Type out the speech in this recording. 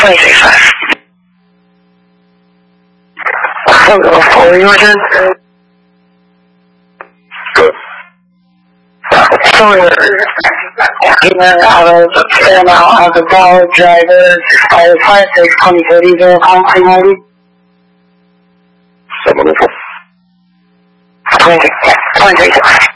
26.5. Hello, for your turn. Sawyer, out of the ball driver, 556, 2030, verifying ID. 704. 26.